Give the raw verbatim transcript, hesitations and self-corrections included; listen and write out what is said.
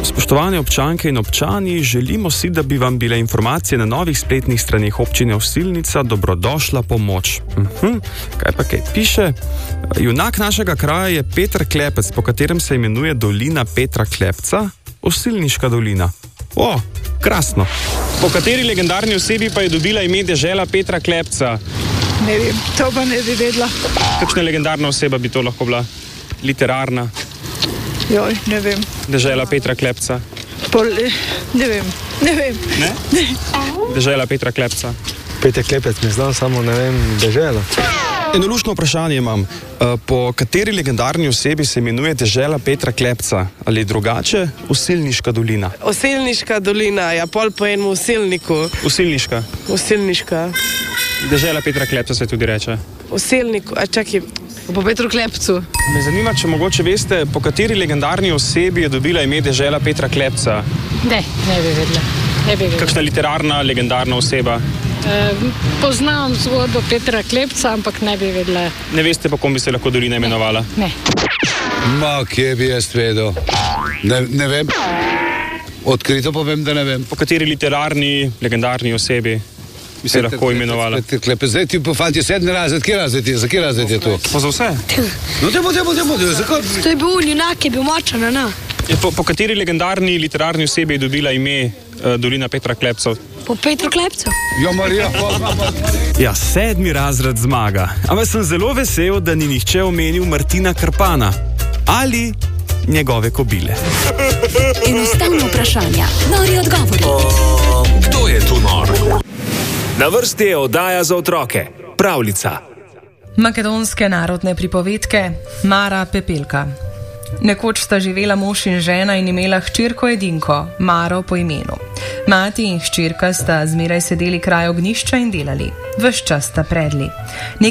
Spoštovane občanke in občani, želimo si, da bi vam bile informacije na novih spletnih straneh občine Osilnica dobrodošla pomoč. Uh-huh. Kaj pa kaj piše? Junak našega kraja je Peter Klepec, po katerem se imenuje dolina Petra Klepca, Osilniška dolina. O, krasno. Po kateri legendarni osebi pa je dobila ime dežela Petra Klepca? Ne vem, to pa ne bi vedela. Kakšna legendarna oseba bi to lahko bila? Literarna? Joj, ne vem. Dežela Petra Klepca? Pol, ne vem, ne vem. Ne? Ne. Dežela Petra Klepca. Peter Klepec, ne znam, samo ne vem, dežela. Eno luštno vprašanje imam. Po kateri legendarni osebi se imenuje dežela Petra Klepca? Ali drugače Osilniška dolina? Osilniška dolina, ja, pol po enem osilniku. Osilniška? Osilniška. Dežela Petra Klepca se tudi reče. Osilniku, a čakaj, po Petru Klepcu. Me zanima, če mogoče veste, po kateri legendarni osebi je dobila ime dežela Petra Klepca? Ne, ne bi vedela. Ne bi vedela. Kakšna literarna, legendarna oseba? E, poznam zgodbo Petra Klepca, ampak ne bi vedela. Ne veste, po kom bi se lahko dolina imenovala? Ne. Ma, kje bi jaz vedel? Ne, ne vem. Odkrito povem, da ne vem. Po kateri literarni, legendarni osebi bi se lahko imenovala? Peter Klepec, zdaj ti po fanti sedmi razred, kje razred je, za kje razred je to? Pa za vse? No, demo, demo, demo, zakaj? To je bil junak, je bil močan, ne? Po, po kateri legendarni literarni osebi je dobila ime uh, dolina Petra Klepca? Po Petru Klepcu. Jo, Marija, pozna, pozna. Ja, sedmi razred zmaga. Ampak sem zelo vesel, da ni nihče omenil Martina Krpana ali njegove kobile. Enostavno vprašanje, nori odgovori. O, kdo je tu nor? Na vrsti je oddaja za otroke, pravljica. Makedonske narodne pripovedke Mara Pepelka. Nekoč sta živela mož in žena in imela hčerko edinko, Maro po imenu. Mati in hčerka sta zmeraj sedeli kraj ognjišča in delali. Ves čas sta predli.